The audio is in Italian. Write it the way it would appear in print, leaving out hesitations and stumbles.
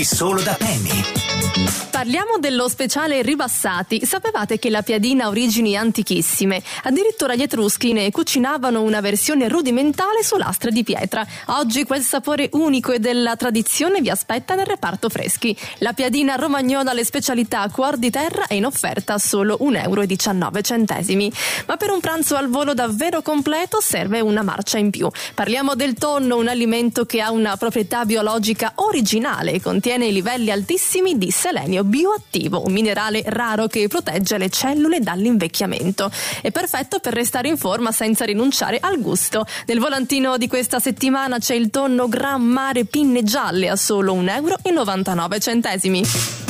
Solo da Penny. Parliamo dello speciale ribassati. Sapevate che la piadina ha origini antichissime? Addirittura gli Etruschi ne cucinavano una versione rudimentale su lastre di pietra. Oggi quel sapore unico e della tradizione vi aspetta nel reparto freschi. La piadina romagnola, le specialità a cuor di terra, è in offerta a solo 1,19 €. Ma per un pranzo al volo davvero completo serve una marcia in più. Parliamo del tonno, un alimento che ha una proprietà biologica originale e contiene i livelli altissimi di selenio bioattivo, un minerale raro che protegge le cellule dall'invecchiamento. È perfetto per restare in forma senza rinunciare al gusto. Nel volantino di questa settimana c'è il tonno Gran Mare pinne gialle a solo 1,99 €.